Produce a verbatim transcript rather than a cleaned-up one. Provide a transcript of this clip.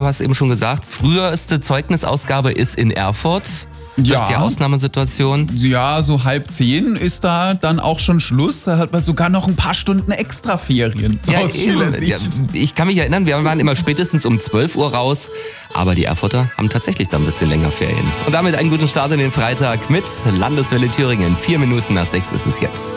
hast eben schon gesagt, früheste Zeugnisausgabe ist in Erfurt. Ja. Die Ausnahmesituation. Ja, so halb zehn ist da dann auch schon Schluss. Da hat man sogar noch ein paar Stunden extra Ferien. So Ja, aus eben. Schülersicht. Ja, ich kann mich erinnern, wir waren immer spätestens um zwölf Uhr raus. Aber die Erfurter haben tatsächlich da ein bisschen länger Ferien. Und damit einen guten Start in den Freitag mit Landeswelle Thüringen. Vier Minuten nach sechs ist es jetzt.